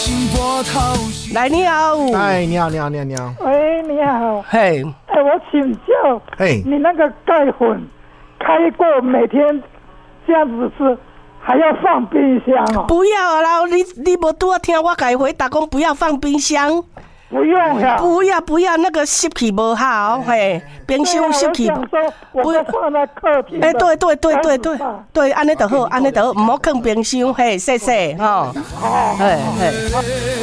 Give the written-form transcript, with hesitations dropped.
来，你好。 哎，你好。 喂，你好。 嘿， 我请教，你那个钙粉开过，每天这样子吃，还要放冰箱哦？ 不要啦，你无拄啊听我改回答讲不要放冰箱。 不用呀， 不要，那个湿气不好，嘿，冰箱湿气。 我放在客厅。 对，安尼就好，唔好放冰箱，嘿，谢谢，吼。嘿。